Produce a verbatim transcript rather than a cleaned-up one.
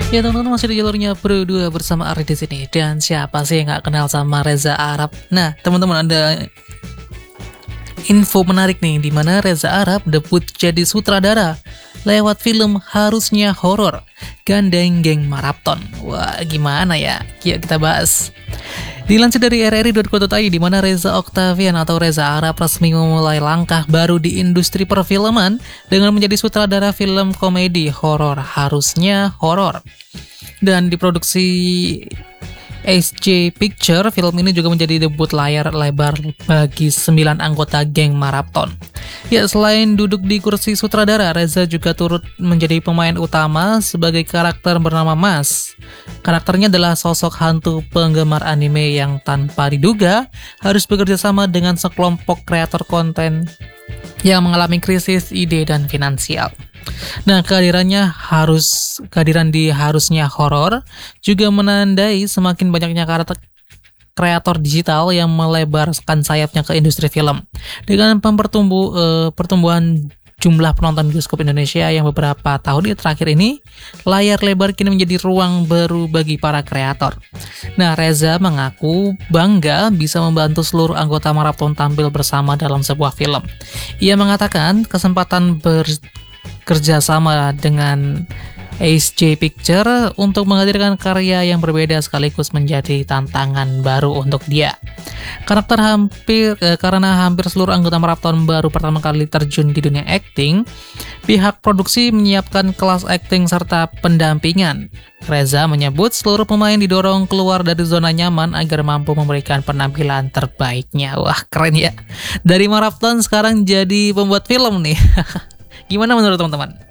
Ya teman-teman, masih di jalurnya Bro dua bersama Ari di sini. Dan siapa sih yang nggak kenal sama Reza Arab? Nah teman-teman, ada info menarik nih, di mana Reza Arab debut jadi sutradara lewat film Harusnya Horor Gandeng Geng Marathon. Wah, gimana ya? Yuk kita bahas. Dilansir dari r r i titik co titik i, di mana Reza Octavian atau Reza Arab resmi memulai langkah baru di industri perfilman dengan menjadi sutradara film komedi horor Harusnya Horor. Dan diproduksi S J Picture, film ini juga menjadi debut layar lebar bagi sembilan anggota geng Marathon. Ya, selain duduk di kursi sutradara, Reza juga turut menjadi pemain utama sebagai karakter bernama Mas. Karakternya adalah sosok hantu penggemar anime yang tanpa diduga harus bekerja sama dengan sekelompok kreator konten yang mengalami krisis ide dan finansial. Nah, kehadirannya harus kehadiran di Harusnya Horor juga menandai semakin banyaknya karakter kreator digital yang melebarkan sayapnya ke industri film. Dengan pempertumbuh eh, pertumbuhan jumlah penonton bioskop Indonesia yang beberapa tahun terakhir ini, layar lebar kini menjadi ruang baru bagi para kreator. Nah, Reza mengaku bangga bisa membantu seluruh anggota Marathon tampil bersama dalam sebuah film. Ia mengatakan kesempatan bekerjasama dengan S J Picture untuk menghadirkan karya yang berbeda sekaligus menjadi tantangan baru untuk dia. Karakter hampir eh, karena hampir seluruh anggota Marathon baru pertama kali terjun di dunia akting, pihak produksi menyiapkan kelas akting serta pendampingan. Reza menyebut seluruh pemain didorong keluar dari zona nyaman agar mampu memberikan penampilan terbaiknya. Wah, keren ya. Dari Marathon sekarang jadi pembuat film nih. Gimana menurut teman-teman?